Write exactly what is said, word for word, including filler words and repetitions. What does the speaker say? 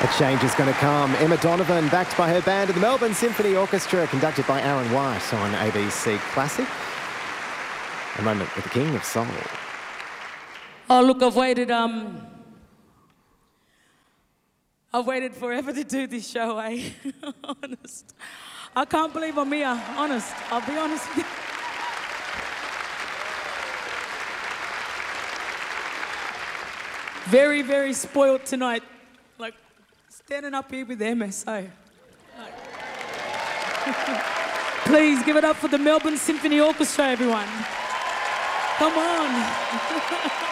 A change is going to come. Emma Donovan, backed by her band of the Melbourne Symphony Orchestra, conducted by Aaron White on A B C Classic. A moment with the King of Soul. Oh, look, I've waited, um... I've waited forever to do this show, eh? Honest. I can't believe I'm here, honest. I'll be honest with you. Very, very spoiled tonight. Like, standing up here with M S O. Like. Please give it up for the Melbourne Symphony Orchestra, everyone. Come on.